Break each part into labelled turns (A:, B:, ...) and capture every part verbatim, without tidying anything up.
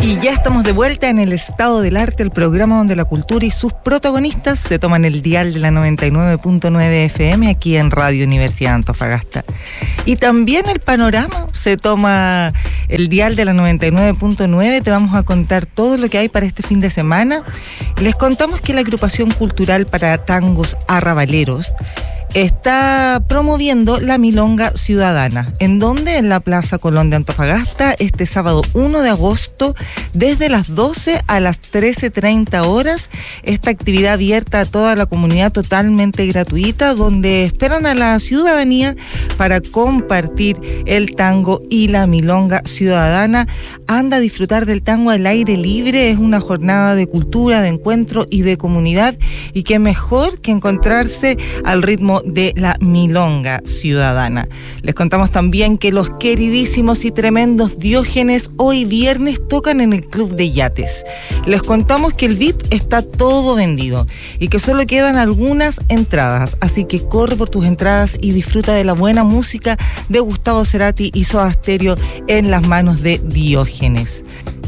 A: Y ya estamos de vuelta en el Estado del Arte, el programa donde la cultura y sus protagonistas se toman el dial de la noventa y nueve punto nueve F M aquí en Radio Universidad de Antofagasta. Y también el panorama se toma el dial de la noventa y nueve punto nueve. Te vamos a contar todo lo que hay para este fin de semana. Les contamos que la agrupación cultural para tangos arrabaleros está promoviendo la Milonga Ciudadana. ¿En dónde? En la Plaza Colón de Antofagasta, este sábado uno de agosto, desde las doce a las trece treinta horas. Esta actividad abierta a toda la comunidad, totalmente gratuita, donde esperan a la ciudadanía para compartir el tango y la Milonga Ciudadana. Anda a disfrutar del tango al aire libre. Es una jornada de cultura, de encuentro y de comunidad, y qué mejor que encontrarse al ritmo de la Milonga Ciudadana. Les contamos también que los queridísimos y tremendos Diógenes hoy viernes tocan en el Club de Yates. Les contamos que el V I P está todo vendido y que solo quedan algunas entradas, así que corre por tus entradas y disfruta de la buena música de Gustavo Cerati y Soda Stereo en las manos de Diógenes.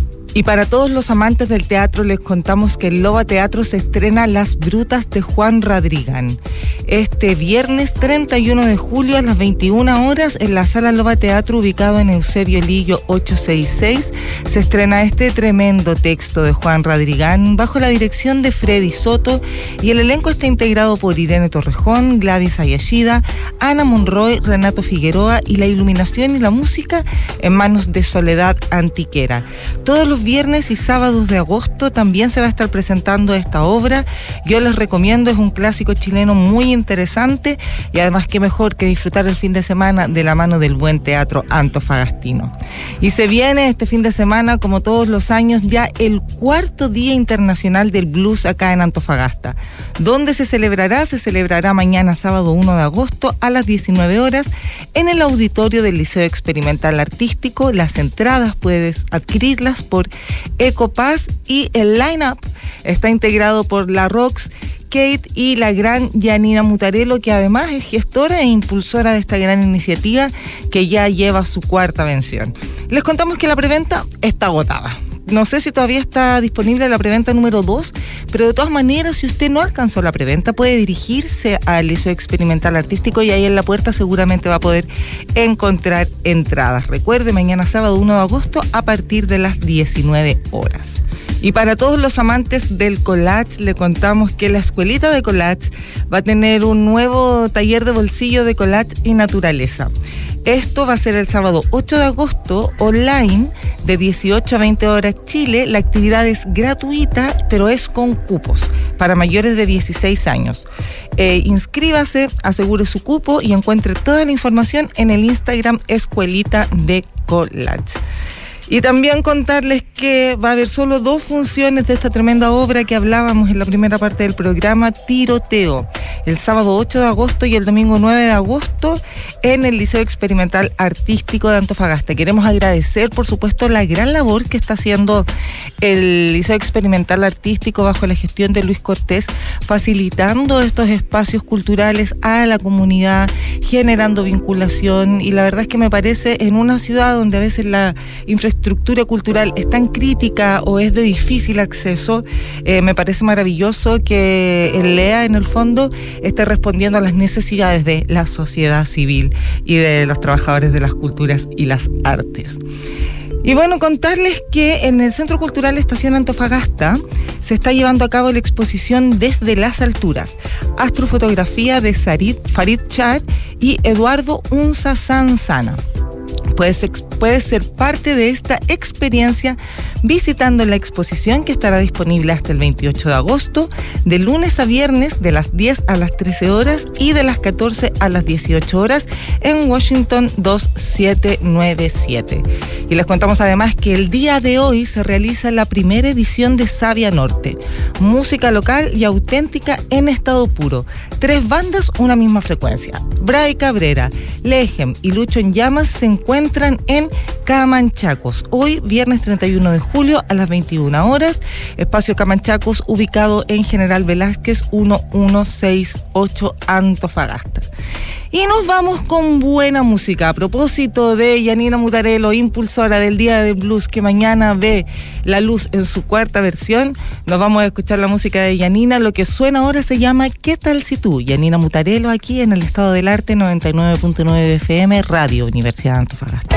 A: Y para todos los amantes del teatro les contamos que el Loba Teatro se estrena Las Brutas de Juan Radrigán. Este viernes treinta y uno de julio a las veintiuna horas en la Sala Loba Teatro, ubicado en Eusebio Lillo ochocientos sesenta y seis, se estrena este tremendo texto de Juan Radrigán bajo la dirección de Freddy Soto, y el elenco está integrado por Irene Torrejón, Gladys Ayashida, Ana Monroy, Renato Figueroa, y la iluminación y la música en manos de Soledad Antiquera. Todos los viernes y sábados de agosto también se va a estar presentando esta obra. Yo les recomiendo, es un clásico chileno muy interesante, y además qué mejor que disfrutar el fin de semana de la mano del buen teatro antofagastino. Y se viene este fin de semana, como todos los años, ya el cuarto Día Internacional del Blues acá en Antofagasta. ¿Dónde se celebrará? Se celebrará mañana sábado uno de agosto a las diecinueve horas en el auditorio del Liceo Experimental Artístico. Las entradas puedes adquirirlas por Ecopass, y el line-up está integrado por la Rox, Kate y la gran Yanina Mutarello, que además es gestora e impulsora de esta gran iniciativa que ya lleva su cuarta vención. Les contamos que la preventa está agotada. No sé si todavía está disponible la preventa número dos, pero de todas maneras, si usted no alcanzó la preventa, puede dirigirse al Liceo Experimental Artístico y ahí en la puerta seguramente va a poder encontrar entradas. Recuerde, mañana sábado uno de agosto a partir de las diecinueve horas. Y para todos los amantes del collage, le contamos que la Escuelita de Collage va a tener un nuevo taller de bolsillo de collage y naturaleza. Esto va a ser el sábado ocho de agosto, online, de dieciocho a veinte horas Chile. La actividad es gratuita, pero es con cupos para mayores de dieciséis años. Eh, inscríbase, asegure su cupo y encuentre toda la información en el Instagram Escuelita de Collage. Y también contarles que va a haber solo dos funciones de esta tremenda obra que hablábamos en la primera parte del programa, Tiroteo, el sábado ocho de agosto y el domingo nueve de agosto en el Liceo Experimental Artístico de Antofagasta. Queremos agradecer, por supuesto, la gran labor que está haciendo el Liceo Experimental Artístico bajo la gestión de Luis Cortés, facilitando estos espacios culturales a la comunidad, generando vinculación, y la verdad es que me parece, en una ciudad donde a veces la infraestructura estructura cultural es tan crítica o es de difícil acceso, eh, me parece maravilloso que el L E A en el fondo esté respondiendo a las necesidades de la sociedad civil y de los trabajadores de las culturas y las artes. Y bueno, contarles que en el Centro Cultural Estación Antofagasta se está llevando a cabo la exposición Desde las Alturas, astrofotografía de Sarit, Farid Char y Eduardo Unza Sanzana. Puedes, puedes ser parte de esta experiencia visitando la exposición, que estará disponible hasta el veintiocho de agosto, de lunes a viernes, de las diez a las trece horas y de las catorce a las dieciocho horas en Washington dos siete nueve siete. Y les contamos además que el día de hoy se realiza la primera edición de Savia Norte, música local y auténtica en estado puro. Tres bandas, una misma frecuencia. Bray Cabrera, Lejem y Lucho en Llamas se encuentran en Camanchacos, hoy viernes treinta y uno de julio a las veintiuna horas. Espacio Camanchacos, ubicado en General Velázquez mil ciento sesenta y ocho, Antofagasta. Y nos vamos con buena música. A propósito de Yanina Mutarello, impulsora del Día del Blues, que mañana ve la luz en su cuarta versión, nos vamos a escuchar la música de Yanina. Lo que suena ahora se llama ¿Qué tal si tú? Yanina Mutarello, aquí en el Estado del Arte, noventa y nueve punto nueve F M, Radio Universidad de Antofagasta.